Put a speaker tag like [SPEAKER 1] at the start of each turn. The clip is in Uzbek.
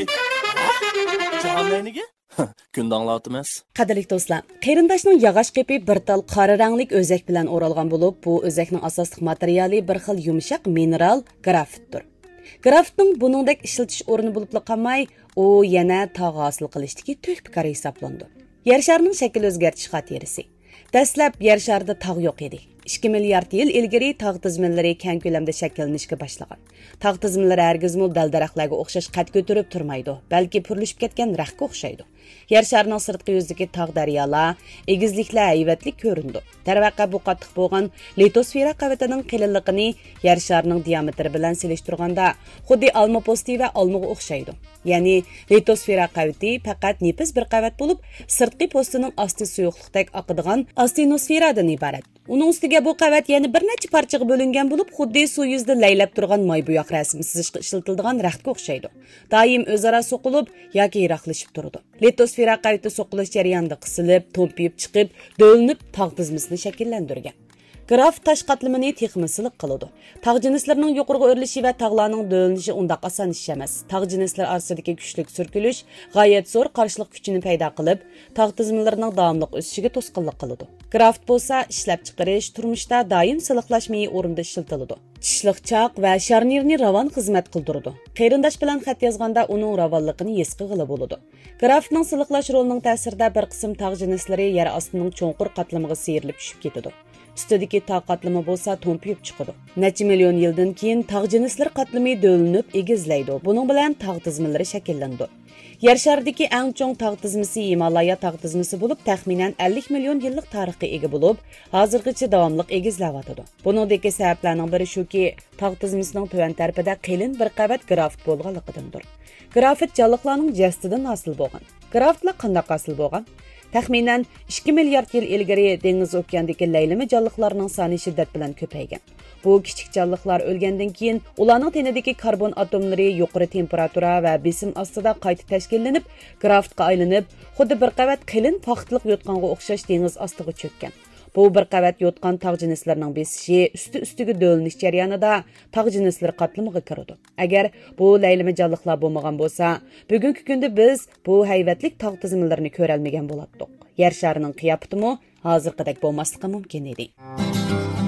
[SPEAKER 1] Canlayniga? Kun danglatımız.
[SPEAKER 2] Qadrli do'stlar, qarindoshning yog'och qepi bir tal qora ranglik o'zak bilan o'ralgan bo'lib, bu o'zakning asosli materiali bir xil yumshoq mineral grafitdir. Grafitning buningdek ishlatish o'rni bo'lib qolmay, u yana tog' hosil qilishdagi to'kpikar hisoblandi. Yer sharining shakl o'zgartish xotirasi. Dastlab yer sharida tog' yo'q edi. 2 milliard yil ilgari tog' tizmalari keng ko'lamda shakllanishga boshlagan. Tog' tizmalari hargizmi dal-daraxtlarga o'xshash qad ko'tarib turmaydi, balki purilishib ketgan raqqa o'xshaydi. Yer sharining sirtqi yuzidagi tog' daryolar, egizliklar hayvatlik ko'rindi. Darvaqa bu qattiq bo'lgan litosfera qavatining qilinligini yer sharining diametri bilan selishtirganda, xuddi olma posti va olmaga o'xshaydi. Ya'ni litosfera qavati faqat nefis bir qavat bo'lib, sirtqi postining osti suyuqlikdek oqadigan astenosferadan iborat. Uning ustiga bu qavat yana bir necha parchaga bo'lingan bo'lib, xuddi suv yuzida laylab turgan moy bo'yoq rasm chizishga ishlatiladigan raxtga o'xshaydi. Doim o'zaro so'qilib yoki yiroqlashib turadi. Litosfera qavati so'qilish jarayonida qisilib, to'mpiyib chiqib, do'linib tog' tizmasini shakllantirgan. Graf tosh qatlamini texmisiliq qiladi. Tog' jinslarining yuqoriga o'rilishi va tog'larning do'linishi undaq oson ish emas. Tog' jinslar orasidagi kuchli surkilish g'oyat zo'r qarshilik kuchini paydo qilib, tog' tizmalarining davomli o'sishiga to'sqinlik qiladi. Graft bo'lsa, ishlab chiqarish turmushda doim siliqlashmay o'rinda ishlatiladi. Tishliq choq va sharnirni ravon xizmat qildiradi. Qarindosh bilan xat yozganda uning ravonligini his qilg'ili bo'ladi. Graftning siliqlash rolining ta'sirida bir qism tog' jinslari yer ostining cho'nqur qatlamiga seyrilib tushib ketadi. Ustidagi tog' qatlami bo'lsa to'mpiyib chiqadi. Necha million yildan keyin tog' jinslar qatlami do'linib egizlaydi. Buning bilan tog' tizmalari shakllandi. Yer sharidagi eng cho'ng tog' tizmasi Himalaya tog' tizmasi bo'lib, taxminan 50 million yillik tarixga ega bo'lib, hozirgacha davomli egizlayotadi. Buningdagi sabablarning biri shuki, tog' tizmasining tuvan tarafida qalin bir qavat grafit bo'lganligidandir. Grafit jonliqlarning jastidan hosil bo'lgan. Grafitlar qanday hosil bo'lgan? Taxminan 2 milliard yil ilgari dengiz okeandagi laylama jonliqlarning soni shiddat bilan ko'paygan. Bu kichik jonliqlar o'lgandan keyin ularning tenidagi karbon atomlari yuqori temperatura va besim ostida qayta tashkillanib, grafitga aylanib, xuddi bir qavat qalin paxtliq yotqanga o'xshash dengiz ostiga cho'kkan. Bu bir qavat yotgan tog' jinslarining besishi usti-ustiga do'linish jarayonida tog' jinslari qatlamiga kiradi. Agar bu laylama jonliqlar bo'lmagan bo'lsa, bugungi kunda biz bu hayvatlik tog' tizimlarini ko'ra olmagan bo'lardik. Yer sharining qiyofati hozirgidek bo'lmasligi mumkin edi.